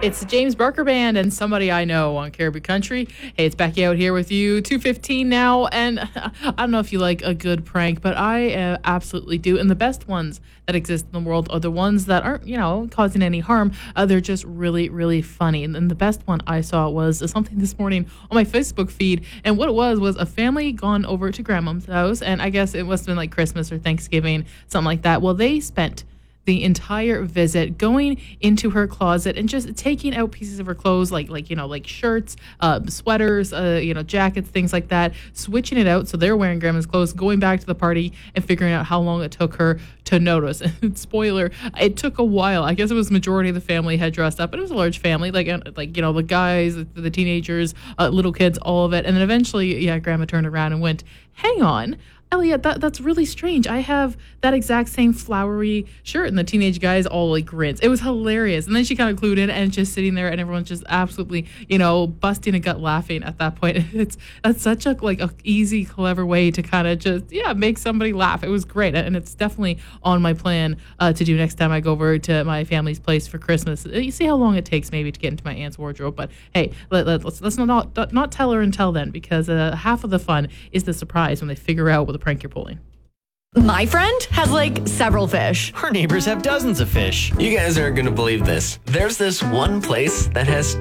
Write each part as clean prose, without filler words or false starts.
It's the James Barker Band and Somebody I Know on Caribou Country. Hey, it's Becky out here with you, 2:15 now, and I don't know if you like a good prank, but I absolutely do. And the best ones that exist in the world are the ones that aren't, causing any harm. They're just really, really funny. And then the best one I saw was something this morning on my Facebook feed, and what it was a family gone over to Grandma's house, and I guess it must have been like Christmas or Thanksgiving, something like that. Well, they spent the entire visit going into her closet and just taking out pieces of her clothes like shirts, sweaters, jackets, things like that, switching it out so they're wearing Grandma's clothes, going back to the party and figuring out how long it took her to notice. And spoiler, it took a while. I guess it was majority of the family had dressed up, and it was a large family, the guys, the teenagers, little kids, all of it. And then eventually, Grandma turned around and went, "Hang on, Elliot, that's really strange. I have that exact same flowery shirt." And the teenage guys all like grins. It was hilarious. And then she kind of clued in and just sitting there, and everyone's just absolutely, busting a gut laughing at that point. That's such a easy, clever way to kind of just, make somebody laugh. It was great. And it's definitely on my plan to do next time I go over to my family's place for Christmas. You see how long it takes maybe to get into my aunt's wardrobe. But hey, let's not tell her until then, because half of the fun is the surprise when they figure out what the prank you're pulling. My friend has several fish. Our neighbors have dozens of fish. You guys aren't going to believe this. There's this one place that has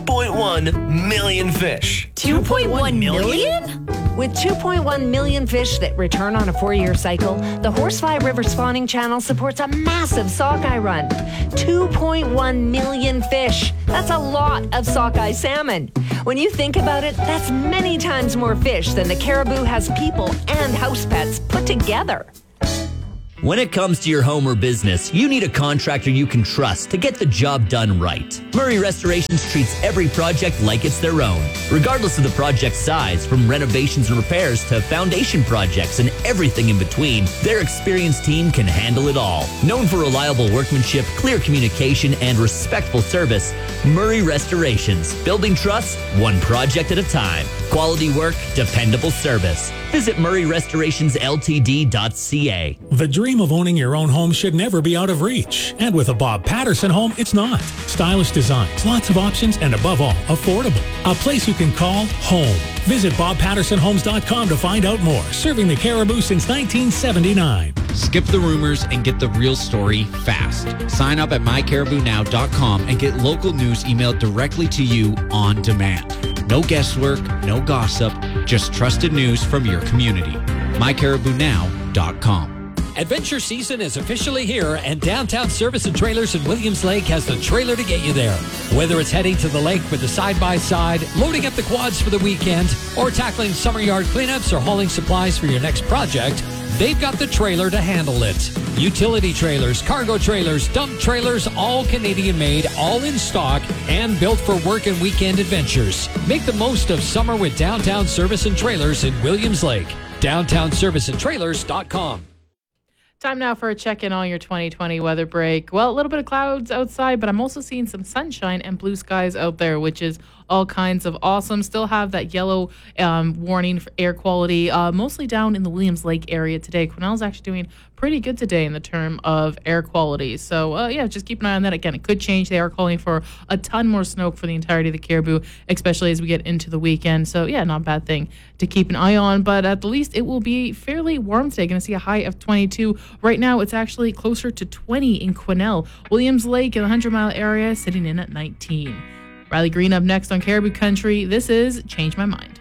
2.1 million fish. 2.1 million? With 2.1 million fish that return on a 4-year cycle, the Horsefly River Spawning Channel supports a massive sockeye run. 2.1 million fish. That's a lot of sockeye salmon. When you think about it, that's many times more fish than the Caribou has people and house pets put together. When it comes to your home or business, you need a contractor you can trust to get the job done right. Murray Restorations treats every project like it's their own, regardless of the project size, from renovations and repairs to foundation projects and everything in between. Their experienced team can handle it all. Known for reliable workmanship, clear communication, and respectful service, Murray Restorations, building trust one project at a time. Quality work, dependable service. Visit murrayrestorationsLTD.ca. The dream of owning your own home should never be out of reach. And with a Bob Patterson home, it's not. Stylish designs, lots of options, and above all, affordable. A place you can call home. Visit BobPattersonHomes.com to find out more. Serving the Caribou since 1979. Skip the rumors and get the real story fast. Sign up at MyCaribouNow.com and get local news emailed directly to you on demand. No guesswork, no gossip, just trusted news from your community. MyCaribouNow.com. Adventure season is officially here, and Downtown Service and Trailers in Williams Lake has the trailer to get you there. Whether it's heading to the lake with the side-by-side, loading up the quads for the weekend, or tackling summer yard cleanups or hauling supplies for your next project, they've got the trailer to handle it. Utility trailers, cargo trailers, dump trailers, all Canadian-made, all in stock, and built for work and weekend adventures. Make the most of summer with Downtown Service and Trailers in Williams Lake. DowntownServiceandTrailers.com. Time now for a check-in on your 2020 weather break. Well, a little bit of clouds outside, but I'm also seeing some sunshine and blue skies out there, which is all kinds of awesome. Still have that yellow warning for air quality, mostly down in the Williams Lake area today. Quesnel's actually doing pretty good today in the term of air quality. So, just keep an eye on that. Again, it could change. They are calling for a ton more snow for the entirety of the Caribou, especially as we get into the weekend. So, not a bad thing to keep an eye on. But at the least, it will be fairly warm today. Going to see a high of 22. Right now, it's actually closer to 20 in Quesnel. Williams Lake in the 100-mile area sitting in at 19. Riley Green up next on Caribou Country. This is Change My Mind.